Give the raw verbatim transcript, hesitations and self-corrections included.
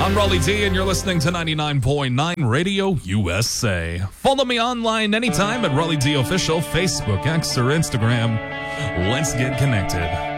I'm Raleigh D, and you're listening to ninety-nine point nine Radio U S A. Follow me online anytime at Raleigh D Official, Facebook, X, or Instagram. Let's get connected.